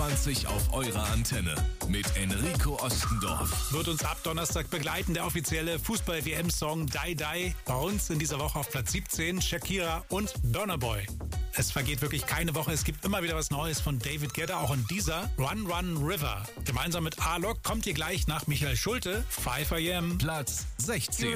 22 auf eurer Antenne. Mit Enrico Ostendorf. Wird uns ab Donnerstag begleiten, der offizielle Fußball-WM-Song Die Die. Bei uns in dieser Woche auf Platz 17 Shakira und Burna Boy. Es vergeht wirklich keine Woche. Es gibt immer wieder was Neues von David Guetta, auch in dieser Run Run River. Gemeinsam mit Alok kommt ihr gleich nach Michael Schulte, 5 AM. Platz 16.